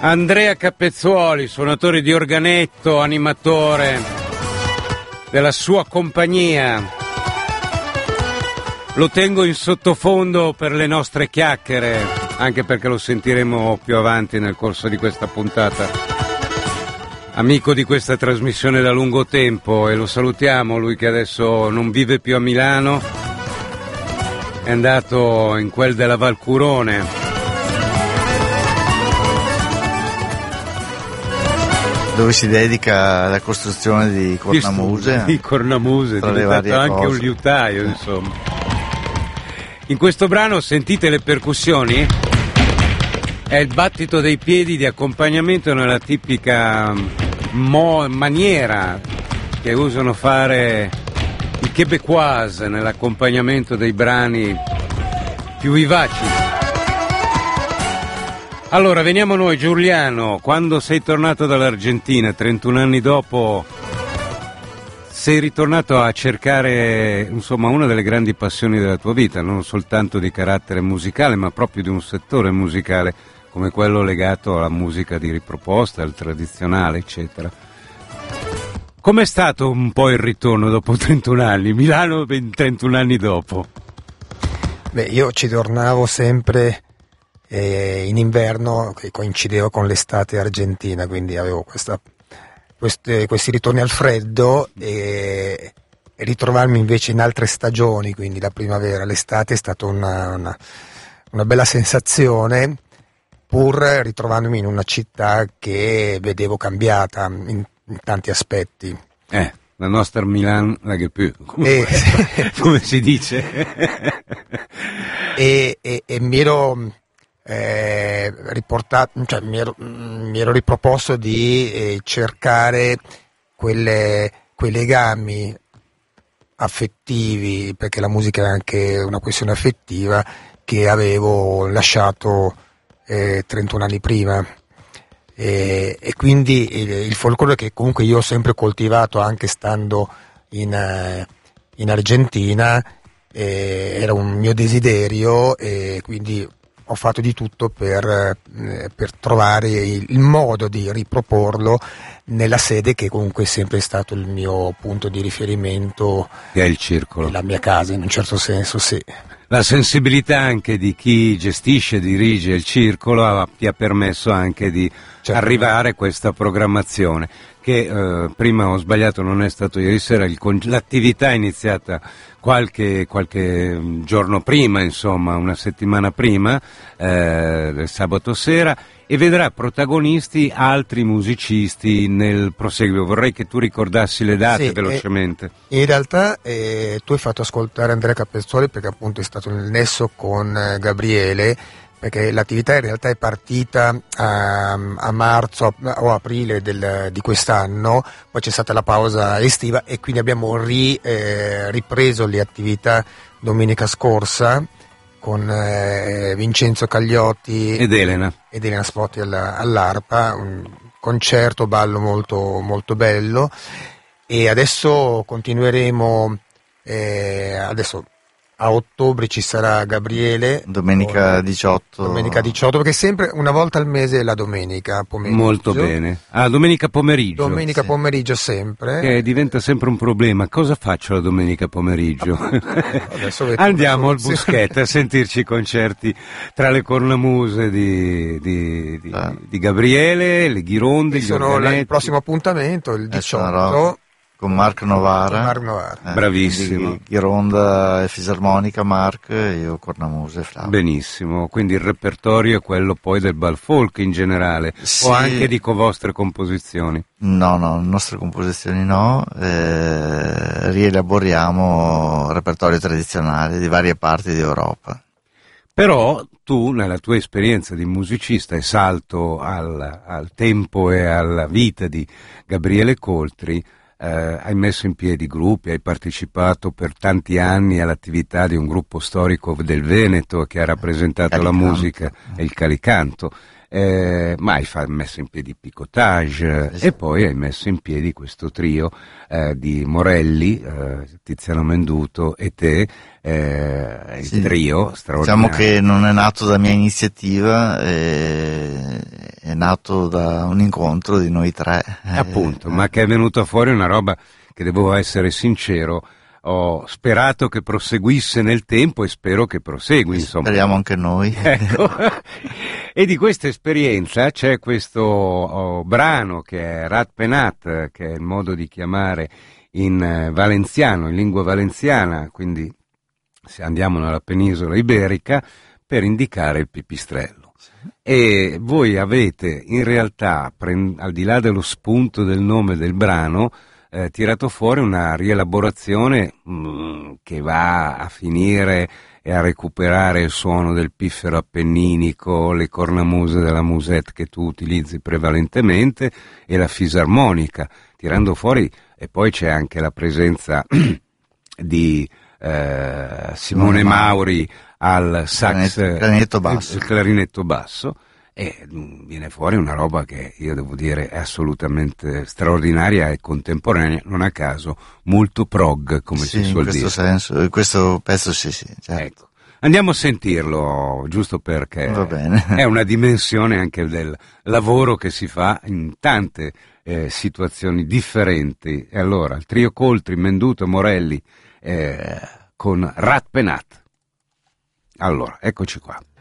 Andrea Capezzoli, suonatore di organetto, animatore della sua compagnia. Lo tengo in sottofondo per le nostre chiacchiere, anche perché lo sentiremo più avanti nel corso di questa puntata. Amico di questa trasmissione da lungo tempo, e lo salutiamo, lui che adesso non vive più a Milano, è andato in quel della Valcurone. Dove si dedica alla costruzione di cornamuse. Di cornamuse, è diventato anche un liutaio, insomma. In questo brano sentite le percussioni? È il battito dei piedi di accompagnamento nella tipica maniera che usano fare i québécois nell'accompagnamento dei brani più vivaci. Allora, veniamo noi, Giuliano, quando sei tornato dall'Argentina, 31 anni dopo, sei ritornato a cercare, insomma, una delle grandi passioni della tua vita, non soltanto di carattere musicale, ma proprio di un settore musicale, come quello legato alla musica di riproposta, al tradizionale, eccetera. Com'è stato un po' il ritorno dopo 31 anni? Milano 31 anni dopo? Beh, io ci tornavo sempre in inverno, che coincideva con l'estate argentina, quindi avevo questi ritorni al freddo e ritrovarmi invece in altre stagioni, quindi la primavera, l'estate è stata una bella sensazione, pur ritrovandomi in una città che vedevo cambiata in tanti aspetti. La nostra Milan la che più, come si dice. e mi ero mi ero riproposto di cercare quei legami affettivi, perché la musica è anche una questione affettiva, che avevo lasciato 31 anni prima. E quindi il folklore, che comunque io ho sempre coltivato anche stando in Argentina, era un mio desiderio, e quindi ho fatto di tutto per trovare il modo di riproporlo nella sede che comunque è sempre stato il mio punto di riferimento, che è il circolo, la mia casa, in un certo senso, sì. La sensibilità anche di chi gestisce e dirige il circolo ti ha permesso anche di arrivare a questa programmazione, che prima ho sbagliato, non è stato ieri sera, l'attività è iniziata qualche giorno prima, insomma una settimana prima, del sabato sera, e vedrà protagonisti altri musicisti nel proseguo. Vorrei che tu ricordassi le date velocemente. In realtà tu hai fatto ascoltare Andrea Capezzoli perché appunto è stato nel nesso con Gabriele, perché l'attività in realtà è partita a marzo o aprile di quest'anno, poi c'è stata la pausa estiva e quindi abbiamo ripreso le attività domenica scorsa con Vincenzo Cagliotti ed Elena Spotti all'arpa, un concerto ballo molto, molto bello, e adesso continueremo, adesso a ottobre ci sarà Gabriele domenica 18, perché sempre una volta al mese è la domenica pomeriggio. Molto bene. Domenica pomeriggio pomeriggio sempre, che diventa sempre un problema. Cosa faccio la domenica pomeriggio? Andiamo al Buschetto a sentirci i concerti tra le cornamuse di Gabriele, le Ghironde, gli organetti. Il prossimo appuntamento il 18 con Mark Novara. Bravissimo. Ghironda e fisarmonica Mark, e io cornamuse Flavio. Benissimo, quindi il repertorio è quello poi del bal folk in generale, sì. O anche di vostre composizioni? No, nostre composizioni no, rielaboriamo repertorio tradizionale di varie parti d'Europa. Però tu, nella tua esperienza di musicista, e salto al tempo e alla vita di Gabriele Coltri, hai messo in piedi gruppi, hai partecipato per tanti anni all'attività di un gruppo storico del Veneto che ha rappresentato la musica e il calicanto, ma hai messo in piedi Picotage, e poi hai messo in piedi questo trio di Morelli, Tiziano Menduto e te, il trio straordinario. Diciamo che non è nato da mia iniziativa, è nato da un incontro di noi tre. Appunto, ma che è venuta fuori una roba che, devo essere sincero, ho sperato che proseguisse nel tempo e spero che prosegui, insomma. Speriamo anche noi. Ecco. E di questa esperienza c'è questo brano che è Rat Penat, che è il modo di chiamare in valenziano, in lingua valenziana, quindi se andiamo nella penisola iberica, per indicare il pipistrello. E voi avete in realtà, al di là dello spunto del nome del brano, tirato fuori una rielaborazione che va a finire e a recuperare il suono del piffero appenninico, le cornamuse della musette che tu utilizzi prevalentemente e la fisarmonica, tirando fuori, e poi c'è anche la presenza di Simone Mauri al sax, il clarinetto basso, e viene fuori una roba che io devo dire è assolutamente straordinaria e contemporanea, non a caso molto prog, come si suol dire. In questo senso, in questo pezzo sì, certo. Ecco. Andiamo a sentirlo, giusto perché va bene. È una dimensione anche del lavoro che si fa in tante situazioni differenti. E allora, il trio Coltri, Menduto e Morelli con Rat Penat. Allora, eccoci qua.